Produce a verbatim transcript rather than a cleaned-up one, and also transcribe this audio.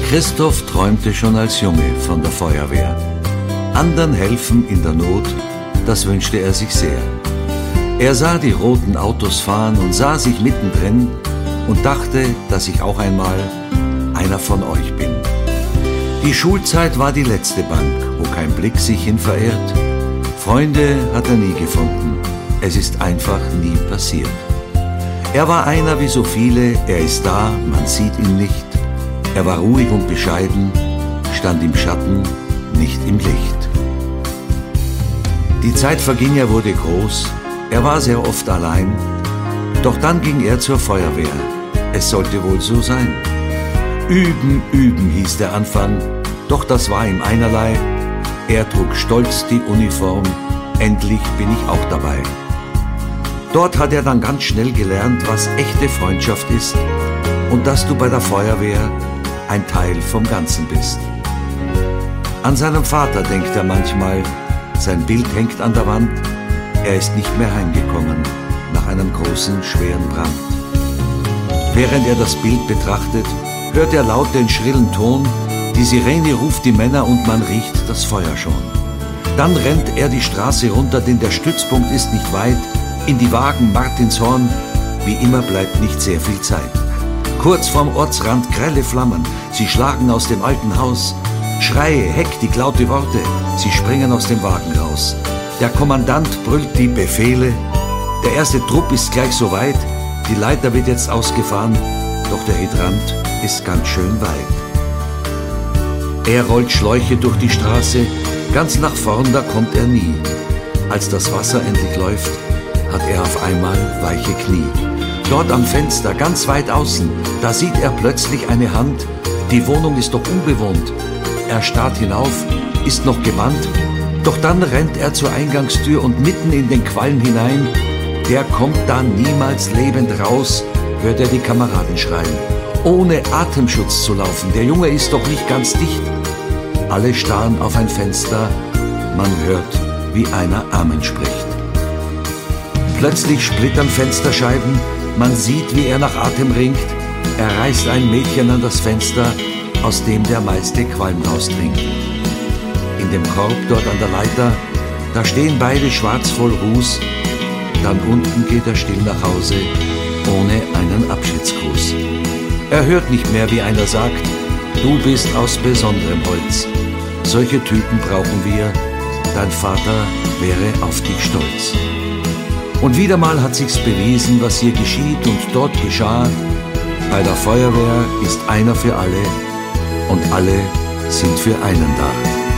Christoph träumte schon als Junge von der Feuerwehr. Anderen helfen in der Not, das wünschte er sich sehr. Er sah die roten Autos fahren und sah sich mittendrin und dachte, dass ich auch einmal einer von euch bin. Die Schulzeit war die letzte Bank, wo kein Blick sich hin verirrt. Freunde hat er nie gefunden, es ist einfach nie passiert. Er war einer wie so viele, er ist da, man sieht ihn nicht. Er war ruhig und bescheiden, stand im Schatten, nicht im Licht. Die Zeit verging, er wurde groß, er war sehr oft allein. Doch dann ging er zur Feuerwehr, es sollte wohl so sein. Üben, üben hieß der Anfang, doch das war ihm einerlei. Er trug stolz die Uniform, endlich bin ich auch dabei. Dort hat er dann ganz schnell gelernt, was echte Freundschaft ist und dass du bei der Feuerwehr ein Teil vom Ganzen bist. An seinen Vater denkt er manchmal, sein Bild hängt an der Wand, er ist nicht mehr heimgekommen nach einem großen, schweren Brand. Während er das Bild betrachtet, hört er laut den schrillen Ton, die Sirene ruft die Männer und man riecht das Feuer schon. Dann rennt er die Straße runter, denn der Stützpunkt ist nicht weit, in die Wagen Martinshorn, wie immer bleibt nicht sehr viel Zeit. Kurz vorm Ortsrand grelle Flammen, sie schlagen aus dem alten Haus. Schreie, Hektik, laute Worte, sie springen aus dem Wagen raus. Der Kommandant brüllt die Befehle, der erste Trupp ist gleich so weit, die Leiter wird jetzt ausgefahren, doch der Hydrant ist ganz schön weit. Er rollt Schläuche durch die Straße, ganz nach vorn, da kommt er nie. Als das Wasser endlich läuft, hat er auf einmal weiche Knie. Dort am Fenster, ganz weit außen, da sieht er plötzlich eine Hand. Die Wohnung ist doch unbewohnt. Er starrt hinauf, ist noch gebannt, doch dann rennt er zur Eingangstür und mitten in den Qualm hinein. Der kommt da niemals lebend raus, hört er die Kameraden schreien. Ohne Atemschutz zu laufen, der Junge ist doch nicht ganz dicht. Alle starren auf ein Fenster, man hört, wie einer Amen spricht. Plötzlich splittern Fensterscheiben, man sieht, wie er nach Atem ringt. Er reißt ein Mädchen an das Fenster, aus dem der meiste Qualm rausdringt. In dem Korb dort an der Leiter, da stehen beide schwarz voll Ruß. Dann unten geht er still nach Hause, ohne einen Abschiedsgruß. Er hört nicht mehr, wie einer sagt, du bist aus besonderem Holz. Solche Typen brauchen wir, dein Vater wäre auf dich stolz. Und wieder mal hat sich's bewiesen, was hier geschieht und dort geschah. Bei der Feuerwehr ist einer für alle und alle sind für einen da.